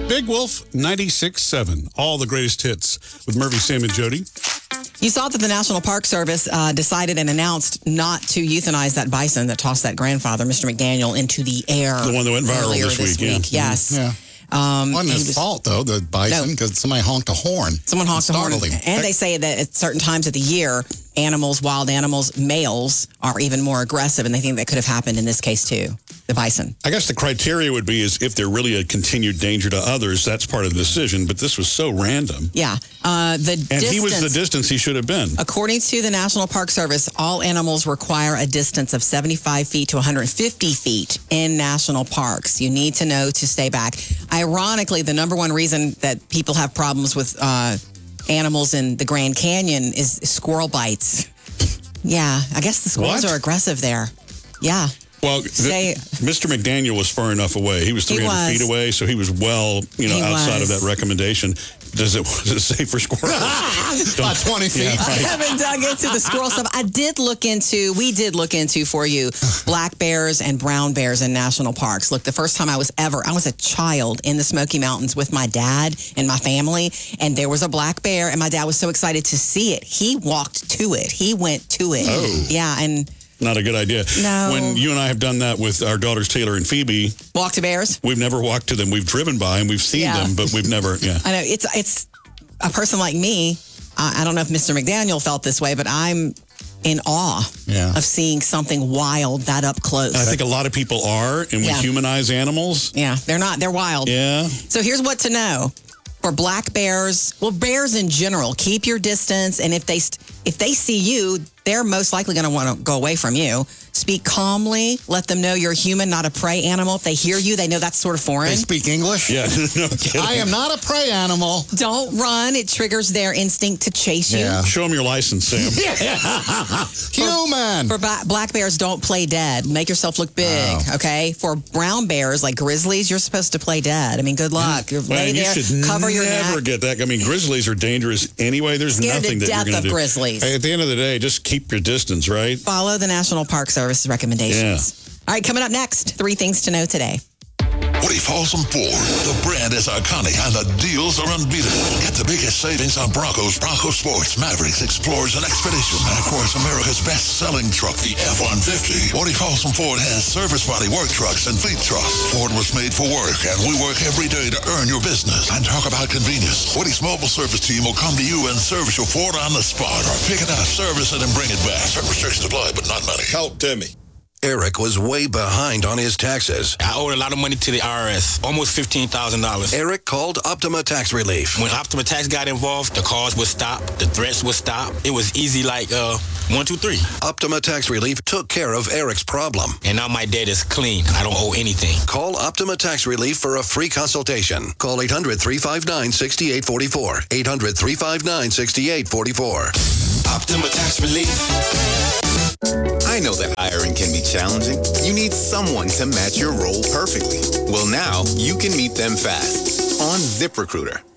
Big Wolf 96.7. All the greatest hits with Murphy, Sam, and Jody. You saw that the National Park Service decided and announced not to euthanize that bison that tossed that grandfather, Mr. McDaniel, into the air. The one that went viral this week. Yeah. Yes. Yeah. Wasn't his fault, though, the bison, because somebody honked a horn. Someone honked a horn. Him. And they say that at certain times of the year, wild animals, males, are even more aggressive, and they think that could have happened in this case, too. The bison. I guess the criteria would be is if they're really a continued danger to others, that's part of the decision, but this was so random. Yeah. He was the distance he should have been. According to the National Park Service, all animals require a distance of 75 feet to 150 feet in national parks. You need to know to stay back. Ironically, the number one reason that people have problems with animals in the Grand Canyon is squirrel bites. Yeah, I guess the squirrels are aggressive there. Yeah. Well, Mr. McDaniel was far enough away. He was 300 feet away, so he was well, outside of that recommendation. Was it safe for squirrels? About 20 feet. Yeah, right. I haven't dug into the squirrel stuff. We did look into for you black bears and brown bears in national parks. Look, the first time I was a child in the Smoky Mountains with my dad and my family, and there was a black bear, and my dad was so excited to see it. He walked to it. He went to it. Oh. Yeah, and... Not a good idea. No. When you and I have done that with our daughters, Taylor and Phoebe. Walk to bears? We've never walked to them. We've driven by and we've seen them, but we've never, I know. It's a person like me. I don't know if Mr. McDaniel felt this way, but I'm in awe of seeing something wild that up close. And I think a lot of people are, and we humanize animals. Yeah, they're not. They're wild. Yeah. So here's what to know. For black bears, bears in general, keep your distance. And if they see you, they're most likely going to want to go away from you. Speak calmly. Let them know you're a human, not a prey animal. If they hear you, they know that's sort of foreign. They speak English? Yeah, no kidding. I am not a prey animal. Don't run. It triggers their instinct to chase you. Yeah. Show them your license, Sam. Human. For black bears, don't play dead. Make yourself look big, okay? For brown bears, like grizzlies, you're supposed to play dead. I mean, good luck. Lay there, cover your neck. You should never get that. I mean, grizzlies are dangerous anyway. There's nothing that you're going to do. Scared to death of grizzlies. Hey, at the end of the day, just keep your distance, right? Follow the National Park Service recommendations. All right, coming up next, 3 things to know today. Woody Folsom Ford. The brand is iconic and the deals are unbeatable. Get the biggest savings on Broncos, Bronco Sports, Mavericks, Explorers, and Expedition. And of course, America's best-selling truck, the F-150. Woody Folsom Ford has service body work trucks and fleet trucks. Ford was made for work, and we work every day to earn your business. And talk about convenience. Woody's mobile service team will come to you and service your Ford on the spot, or pick it up, service it, and bring it back. Certain restrictions apply, but not many. Help Timmy. Eric was way behind on his taxes. I owed a lot of money to the IRS, almost $15,000. Eric called Optima Tax Relief. When Optima Tax got involved, the calls would stop, the threats would stop. It was easy like 1, 2, 3. Optima Tax Relief took care of Eric's problem. And now my debt is clean. I don't owe anything. Call Optima Tax Relief for a free consultation. Call 800-359-6844. 800-359-6844. Optima Tax Relief. I know that hiring can be challenging. You need someone to match your role perfectly. Well, now you can meet them fast on ZipRecruiter.